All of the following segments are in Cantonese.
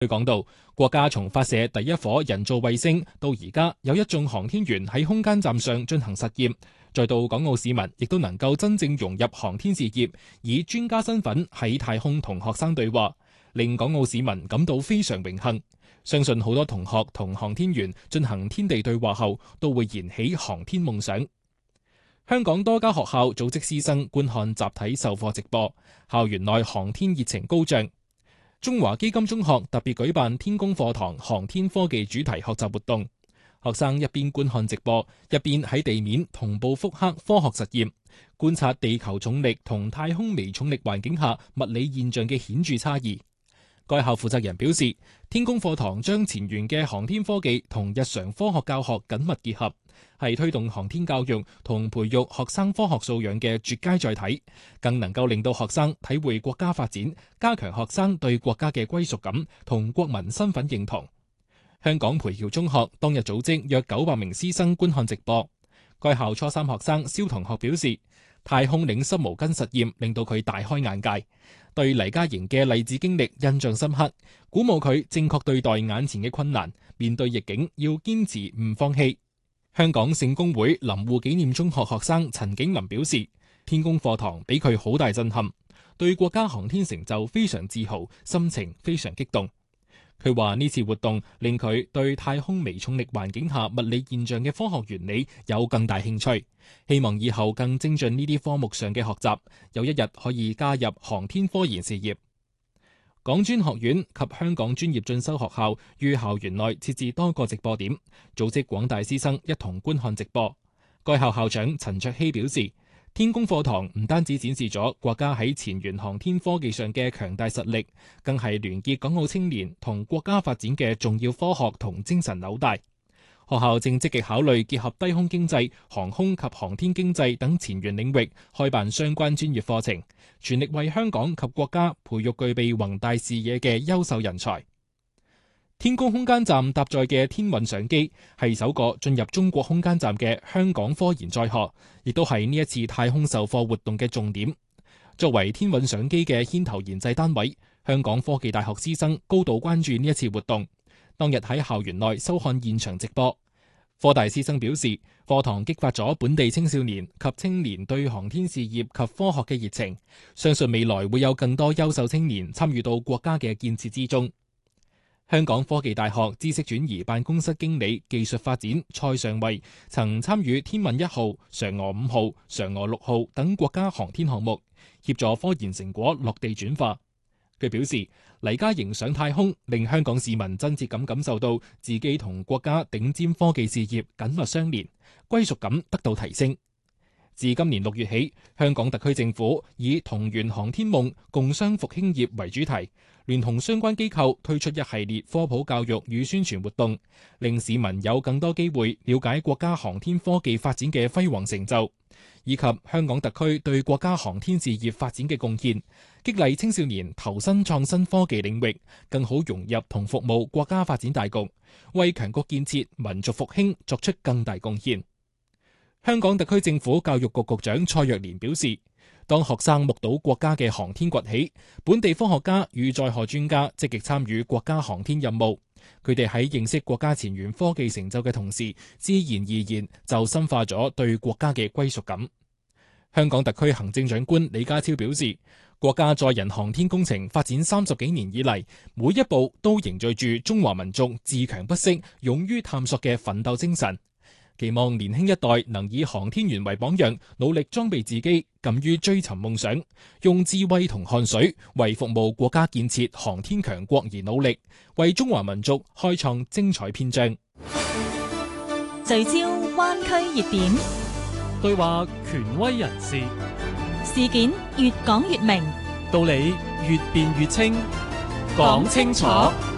佢講到，國家從發射第一顆人造衛星到而家有一眾航天員喺空間站上進行實驗，再到港澳市民亦都能夠真正融入航天事業，以專家身份喺太空同學生對話，令港澳市民感到非常榮幸。相信好多同學同航天員進行天地對話後，都會燃起航天夢想。香港多家學校組織師生觀看集體授課直播，校園內航天熱情高漲。中華基金中學特別舉辦天宮課堂航天科技主題學習活動，學生一邊觀看直播，一邊喺地面同步複刻科學實驗，觀察地球重力同太空微重力環境下物理現象嘅顯著差異。該校負責人表示，天宮課堂將前沿嘅航天科技同日常科學教學緊密結合，係推動航天教育同培育學生科學素養嘅絕佳載體，更能夠令到學生體會國家發展，加強學生對國家嘅歸屬感同國民身份認同。香港培僑中學當日組織約900名師生觀看直播。該校初三學生蕭同學表示，太空擰濕毛巾實驗令到佢大開眼界，對黎嘉瑩嘅勵志經歷印象深刻，鼓舞佢正確對待眼前嘅困難，面對逆境要堅持唔放棄。香港聖公會林護紀念中學學生陳景林表示，天宮課堂俾佢好大震撼，對國家航天成就非常自豪，心情非常激動。佢話呢次活動令佢對太空微重力環境下物理現象嘅科學原理有更大興趣，希望以後更精進呢啲科目上嘅學習，有一日可以加入航天科研事業。港專學院及香港專業進修學校於校園內設置多個直播點，組織廣大師生一同觀看直播。該校校長陳卓希表示，天宮課堂唔單止展示咗國家喺前沿航天科技上嘅強大實力，更係聯結港澳青年同國家發展嘅重要科學同精神紐帶。學校正積極考慮結合低空經濟、航空及航天經濟等前沿領域，開辦相關專業課程，全力為香港及國家培育具備宏大視野嘅優秀人才。天宮空間站搭載嘅天韻相機係首個進入中國空間站嘅香港科研載荷，亦都係呢一次太空授課活動嘅重點。作為天韻相機嘅牽頭研製單位，香港科技大學師生高度關注呢一次活動，當日喺校園內收看現場直播。科大師生表示，課堂激發咗本地青少年及青年對航天事業及科學嘅熱情，相信未來會有更多優秀青年參與到國家嘅建設之中。香港科技大學知識轉移辦公室經理技術發展蔡尚慧曾參與天問1號、嫦娥5號、嫦娥6號等國家航天項目，協助科研成果落地轉化。佢表示，黎嘉瑩上太空令香港市民真切咁感受到自己同國家頂尖科技事業緊密相連，歸屬感得到提升。自今年6月起，香港特區政府以同圓航天夢，共商復興業為主題，聯同相關機構推出一系列科普教育與宣傳活動，令市民有更多機會了解國家航天科技發展嘅輝煌成就，以及香港特區對國家航天事業發展嘅貢獻，激勵青少年投身創新科技領域，更好融入同服務國家發展大局，為強國建設、民族復興作出更大貢獻。香港特區政府教育局局長蔡若蓮表示，當學生目睹國家嘅航天崛起，本地科學家與載荷專家積極參與國家航天任務，佢哋喺認識國家前沿科技成就嘅同時，自然而然就深化咗對國家嘅歸屬感。香港特區行政長官李家超表示，國家載人航天工程發展30幾年以嚟，每一步都凝聚住中華民族自強不息、勇於探索嘅奮鬥精神。期望年輕一代能以航天員為榜樣，努力裝備自己，敢於追尋夢想，用智慧同汗水為服務國家建設航天強國而努力，為中華民族開創精彩篇章。 聚焦灣區熱點， 對話權威人士， 事件越講越明， 道理越辯越清，講清楚。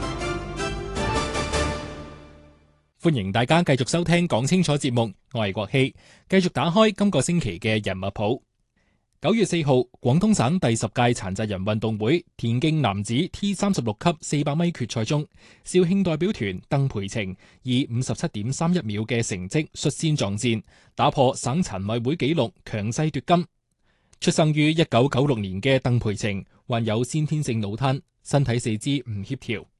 歡迎大家繼續收聽講清楚節目，我係國希，繼續打開今個星期嘅人物譜。9月4號，廣東省第10屆殘疾人運動會田徑男子 T36級400米決賽中，肇慶代表團鄧培晴以57.31秒嘅成績率先撞線，打破省殘委會紀錄，強勢奪金。出生於1996年嘅鄧培晴患有先天性腦癱，身體四肢唔協調。